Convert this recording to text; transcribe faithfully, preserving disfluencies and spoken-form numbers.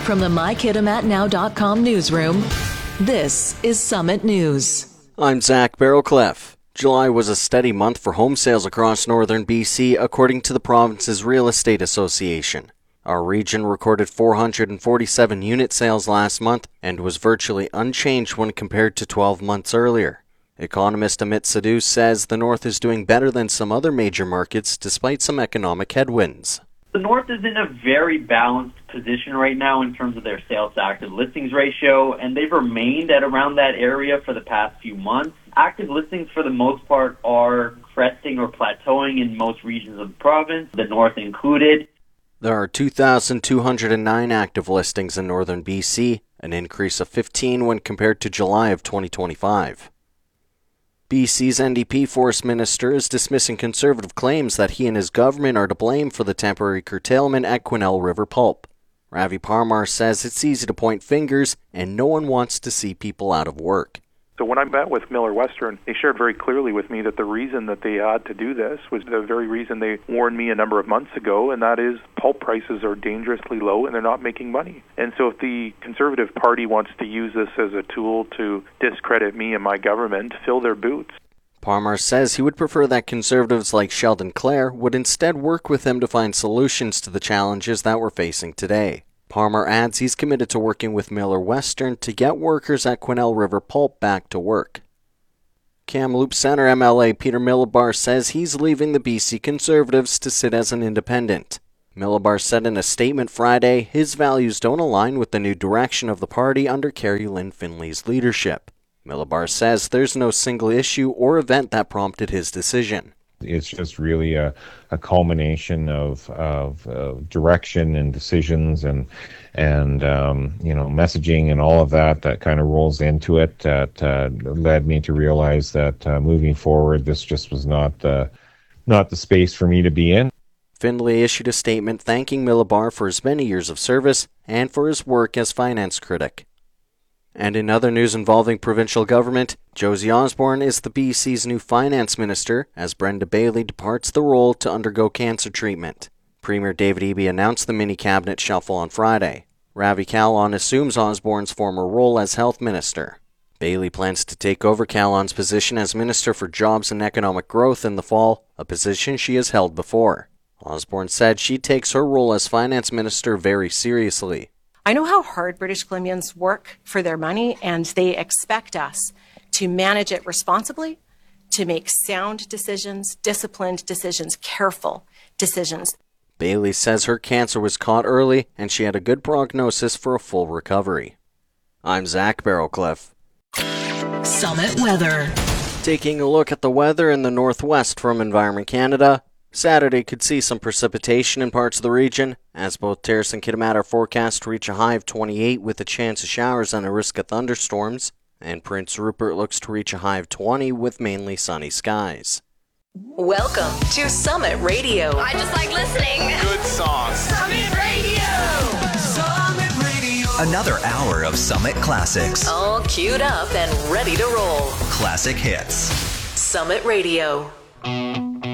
From the my kitimat now dot com newsroom, this is Summit News. I'm Zach Barrowcliff. July was a steady month for home sales across northern B C, according to the province's Real Estate Association. Our region recorded four hundred forty-seven unit sales last month and was virtually unchanged when compared to twelve months earlier. Economist Amit Sidhu says the North is doing better than some other major markets despite some economic headwinds. The North is in a very balanced position right now in terms of their sales to active listings ratio, and they've remained at around that area for the past few months. Active listings, for the most part, are cresting or plateauing in most regions of the province, the North included. There are two thousand two hundred nine active listings in northern B C, an increase of fifteen when compared to July of twenty twenty-five. B C's N D P Forest Minister is dismissing Conservative claims that he and his government are to blame for the temporary curtailment at Quesnel River Pulp. Ravi Parmar says it's easy to point fingers and no one wants to see people out of work. So when I met with Miller Western, they shared very clearly with me that the reason that they had to do this was the very reason they warned me a number of months ago, and that is pulp prices are dangerously low and they're not making money. And so if the Conservative Party wants to use this as a tool to discredit me and my government, fill their boots. Parmar says he would prefer that Conservatives like Sheldon Clare would instead work with him to find solutions to the challenges that we're facing today. Parmar adds he's committed to working with Miller Western to get workers at Quesnel River Pulp back to work. Kamloops Centre M L A Peter Millibar says he's leaving the B C Conservatives to sit as an independent. Millibar said in a statement Friday his values don't align with the new direction of the party under Carrie Lynn Finley's leadership. Millibar says there's no single issue or event that prompted his decision. It's just really a, a culmination of, of uh, direction and decisions and and um, you know messaging and all of that that kind of rolls into it that uh, led me to realize that uh, moving forward, this just was not the not the space for me to be in. Finley issued a statement thanking Millibar for his many years of service and for his work as finance critic. And in other news involving provincial government, Josie Osborne is the B C's new finance minister as Brenda Bailey departs the role to undergo cancer treatment. Premier David Eby announced the mini-cabinet shuffle on Friday. Ravi Kahlon assumes Osborne's former role as health minister. Bailey plans to take over Kahlon's position as Minister for Jobs and Economic Growth in the fall, a position she has held before. Osborne said she takes her role as finance minister very seriously. I know how hard British Columbians work for their money, and they expect us to manage it responsibly, to make sound decisions, disciplined decisions, careful decisions. Bailey says her cancer was caught early, and she had a good prognosis for a full recovery. I'm Zach Barrowcliff. Summit Weather. Taking a look at the weather in the northwest from Environment Canada. Saturday could see some precipitation in parts of the region, as both Terrace and Kitimat are forecast to reach a high of twenty-eight with a chance of showers and a risk of thunderstorms, and Prince Rupert looks to reach a high of twenty with mainly sunny skies. Welcome to Summit Radio. I just like listening. Good songs. Summit Radio. Summit Radio. Another hour of Summit Classics. All queued up and ready to roll. Classic hits. Summit Radio.